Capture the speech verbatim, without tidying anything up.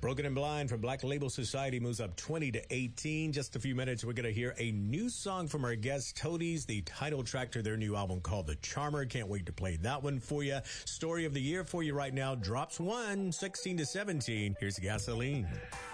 Broken and Blind from Black Label Society moves up twenty to eighteen. Just a few minutes, we're going to hear a new song from our guest, Toadies, the title track to their new album called The Charmer. Can't wait to play that one for you. Story of the year for you right now drops one, sixteen to seventeen. Here's Gasoline.